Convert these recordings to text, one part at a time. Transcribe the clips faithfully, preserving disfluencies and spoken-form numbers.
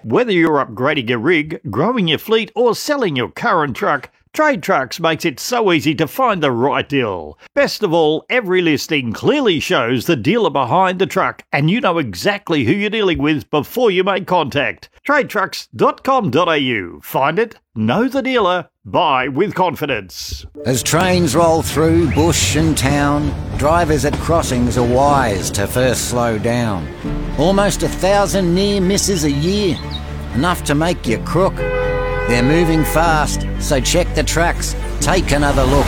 Whether you're upgrading your rig, growing your fleet or selling your current truck, Trade Trucks makes it so easy to find the right deal. Best of all, every listing clearly shows the dealer behind the truck and you know exactly who you're dealing with before you make contact. trade trucks dot com dot a u. Find it, know the dealer, buy with confidence. As trains roll through bush and town, drivers at crossings are wise to first slow down. Almost a thousand near misses a year, enough to make you crook. They're moving fast, so check the tracks, take another look.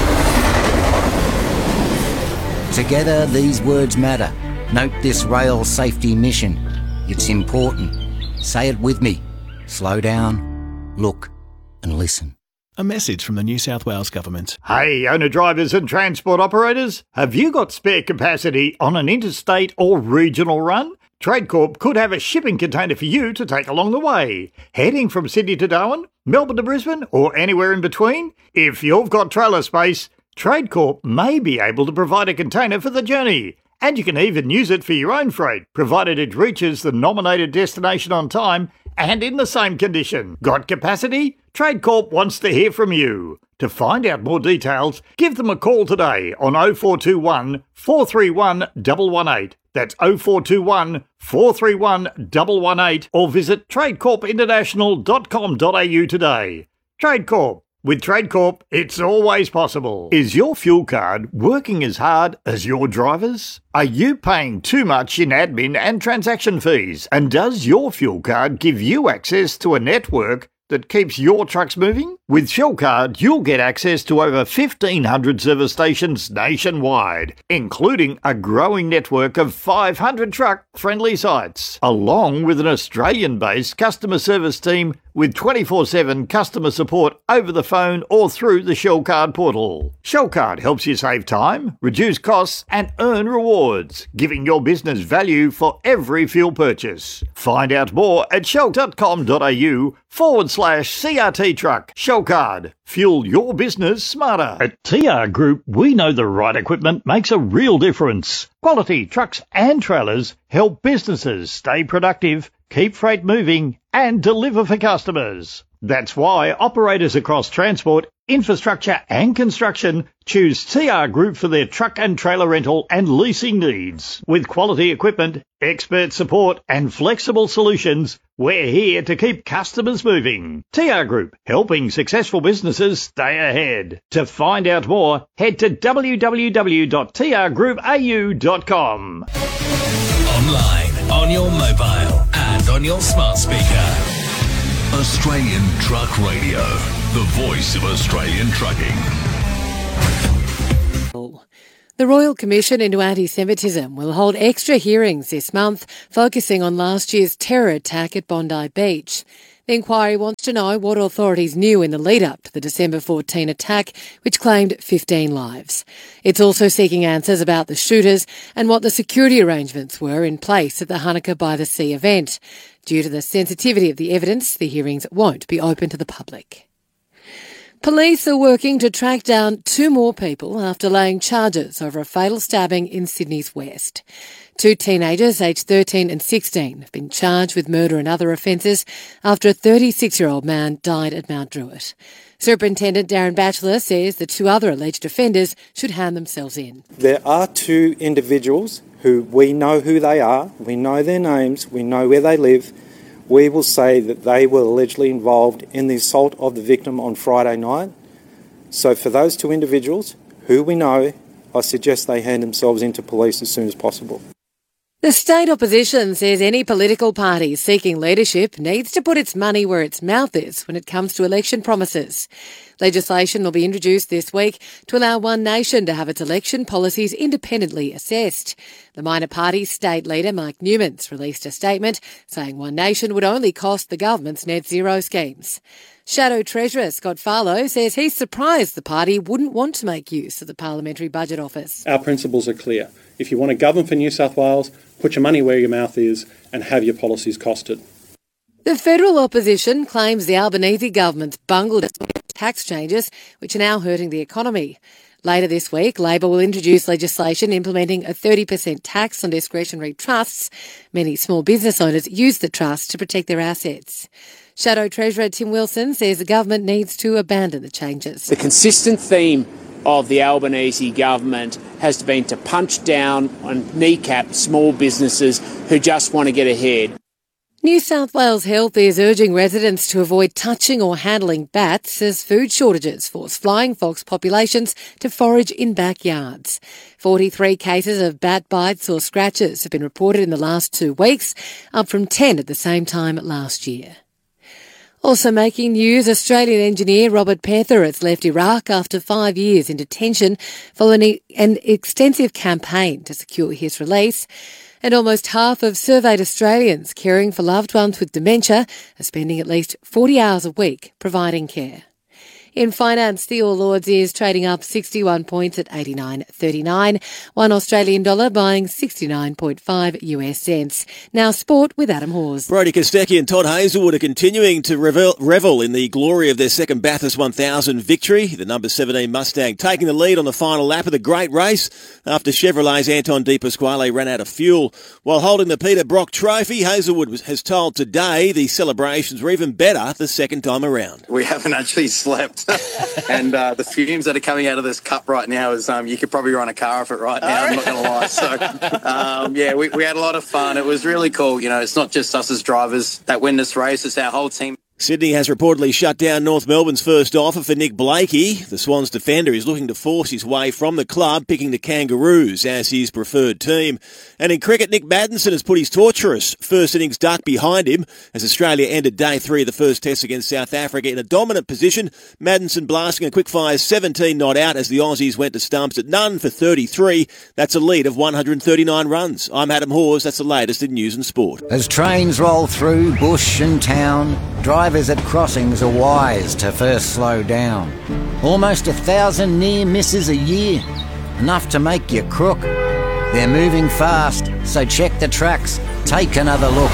Together these words matter. Note this rail safety mission. It's important. Say it with me. Slow down, look and listen. A message from the New South Wales Government. Hey, owner-drivers and transport operators, have you got spare capacity on an interstate or regional run? Trade Corp could have a shipping container for you to take along the way. Heading from Sydney to Darwin, Melbourne to Brisbane, or anywhere in between? If you've got trailer space, Trade Corp may be able to provide a container for the journey. And you can even use it for your own freight, provided it reaches the nominated destination on time and in the same condition. Got capacity? Trade Corp wants to hear from you. To find out more details, give them a call today on oh four two one, four three one, one one eight. That's oh four two one, four three one, one one eight or visit trade corp international dot com dot a u today. Trade Corp. With Trade Corp, it's always possible. Is your fuel card working as hard as your drivers? Are you paying too much in admin and transaction fees? And does your fuel card give you access to a network that keeps your trucks moving? With Shell Card, you'll get access to over fifteen hundred service stations nationwide, including a growing network of five hundred truck-friendly sites, along with an Australian-based customer service team with twenty-four seven customer support over the phone or through the Shell Card portal. Shell Card helps you save time, reduce costs and earn rewards, giving your business value for every fuel purchase. Find out more at shell dot com dot a u forward slash C R T truck. Shell Card. Fuel your business smarter. At T R Group, we know the right equipment makes a real difference. Quality trucks and trailers help businesses stay productive, keep freight moving, and deliver for customers. That's why operators across transport, infrastructure and construction choose T R Group for their truck and trailer rental and leasing needs. With quality equipment, expert support and flexible solutions, we're here to keep customers moving. T R Group, helping successful businesses stay ahead. To find out more, head to w w w dot t r group a u dot com. Online, on your mobile and on your smart speaker. Australian Truck Radio, the voice of Australian trucking. The Royal Commission into Anti-Semitism will hold extra hearings this month, focusing on last year's terror attack at Bondi Beach. The inquiry wants to know what authorities knew in the lead-up to the December fourteenth attack, which claimed fifteen lives. It's also seeking answers about the shooters and what the security arrangements were in place at the Hanukkah by the Sea event. Due to the sensitivity of the evidence, the hearings won't be open to the public. Police are working to track down two more people after laying charges over a fatal stabbing in Sydney's West. Two teenagers, aged thirteen and sixteen, have been charged with murder and other offences after a thirty-six-year-old man died at Mount Druitt. Superintendent Darren Batchelor says the two other alleged offenders should hand themselves in. There are two individuals who we know who they are, we know their names, we know where they live. We will say that they were allegedly involved in the assault of the victim on Friday night. So for those two individuals who we know, I suggest they hand themselves into police as soon as possible. The state opposition says any political party seeking leadership needs to put its money where its mouth is when it comes to election promises. Legislation will be introduced this week to allow One Nation to have its election policies independently assessed. The minor party's state leader, Mike Newmans, released a statement saying One Nation would only cost the government's net zero schemes. Shadow Treasurer Scott Farlow says he's surprised the party wouldn't want to make use of the Parliamentary Budget Office. Our principles are clear. If you want to govern for New South Wales, put your money where your mouth is and have your policies costed. The federal opposition claims the Albanese government's bungled its tax changes, which are now hurting the economy. Later this week, Labor will introduce legislation implementing a thirty percent tax on discretionary trusts. Many small business owners use the trust to protect their assets. Shadow Treasurer Tim Wilson says the government needs to abandon the changes. The consistent theme of the Albanese government has been to punch down and kneecap small businesses who just want to get ahead. New South Wales Health is urging residents to avoid touching or handling bats as food shortages force flying fox populations to forage in backyards. forty-three cases of bat bites or scratches have been reported in the last two weeks, up from ten at the same time last year. Also making news, Australian engineer Robert Pether has left Iraq after five years in detention following an extensive campaign to secure his release. And almost half of surveyed Australians caring for loved ones with dementia are spending at least forty hours a week providing care. In finance, the All Ords is trading up sixty-one points at eighty-nine thirty-nine. One Australian dollar buying sixty-nine point five U S cents. Now sport with Adam Hawes. Brodie Kostecki and Todd Hazelwood are continuing to revel, revel in the glory of their second Bathurst one thousand victory. The number seventeen Mustang taking the lead on the final lap of the great race after Chevrolet's Anton De Pasquale ran out of fuel. While holding the Peter Brock Trophy, Hazelwood has told Today the celebrations were even better the second time around. We haven't actually slept. and uh, the fumes that are coming out of this cup right now is um, you could probably run a car off it right now, I'm not going to lie. So, um, yeah, we, we had a lot of fun. It was really cool. You know, it's not just us as drivers that win this race, it's our whole team. Sydney has reportedly shut down North Melbourne's first offer for Nick Blakey. The Swans defender is looking to force his way from the club, picking the Kangaroos as his preferred team. And in cricket, Nick Maddinson has put his torturous first innings duck behind him as Australia ended day three of the first test against South Africa in a dominant position. Maddinson blasting a quick-fire seventeen not out as the Aussies went to stumps at none for thirty-three. That's a lead of one hundred thirty-nine runs. I'm Adam Hawes. That's the latest in news and sport. As trains roll through bush and town, drivers at crossings are wise to first slow down. Almost a thousand near misses a year, enough to make you crook. They're moving fast, so check the tracks, take another look.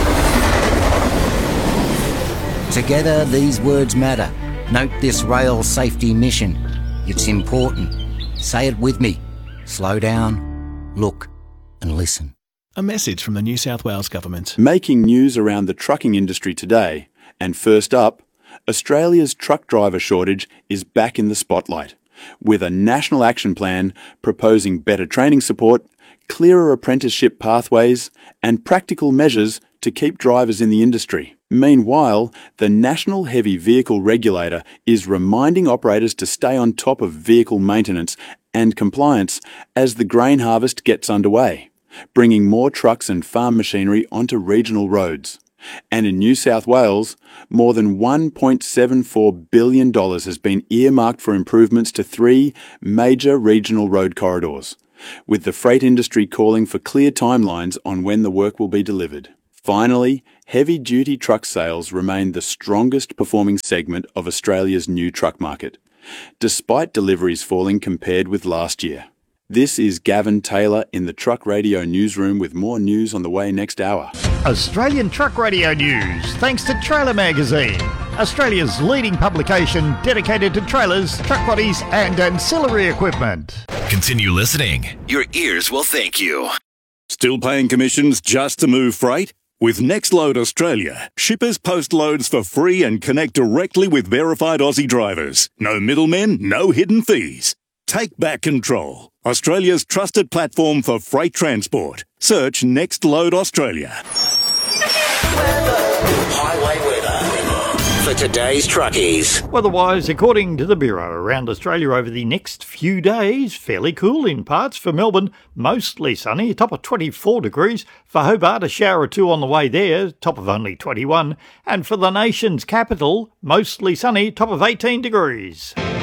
Together these words matter. Note this rail safety mission. It's important. Say it with me. Slow down, look and listen. A message from the New South Wales Government. Making news around the trucking industry today. And first up, Australia's truck driver shortage is back in the spotlight, with a national action plan proposing better training support, clearer apprenticeship pathways, and practical measures to keep drivers in the industry. Meanwhile, the National Heavy Vehicle Regulator is reminding operators to stay on top of vehicle maintenance and compliance as the grain harvest gets underway, bringing more trucks and farm machinery onto regional roads. And in New South Wales, more than one point seven four billion dollars has been earmarked for improvements to three major regional road corridors, with the freight industry calling for clear timelines on when the work will be delivered. Finally, heavy-duty truck sales remain the strongest performing segment of Australia's new truck market, despite deliveries falling compared with last year. This is Gavin Taylor in the Truck Radio newsroom with more news on the way next hour. Australian Truck Radio News, thanks to Trailer Magazine, Australia's leading publication dedicated to trailers, truck bodies and ancillary equipment. Continue listening. Your ears will thank you. Still paying commissions just to move freight? With Nextload Australia, shippers post loads for free and connect directly with verified Aussie drivers. No middlemen, no hidden fees. Take back control. Australia's trusted platform for freight transport. Search Nextload Australia. Highway weather for today's truckies. Weather-wise, according to the Bureau, around Australia over the next few days, fairly cool in parts. For Melbourne, mostly sunny, a top of twenty-four degrees. For Hobart, a shower or two on the way there, top of only twenty-one. And for the nation's capital, mostly sunny, top of eighteen degrees.